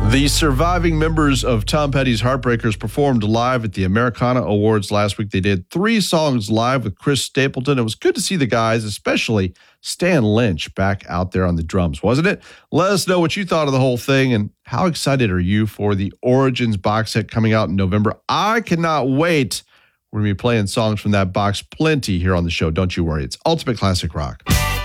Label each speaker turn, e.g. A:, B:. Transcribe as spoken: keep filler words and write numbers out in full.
A: The surviving members of Tom Petty's Heartbreakers performed live at the Americana Awards last week. They did three songs live with Chris Stapleton. It was good to see the guys, especially Stan Lynch, back out there on the drums, wasn't it? Let us know what you thought of the whole thing and how excited are you for the Origins box set coming out in November. I cannot wait. We're going to be playing songs from that box plenty here on the show. Don't you worry. It's Ultimate Classic Rock.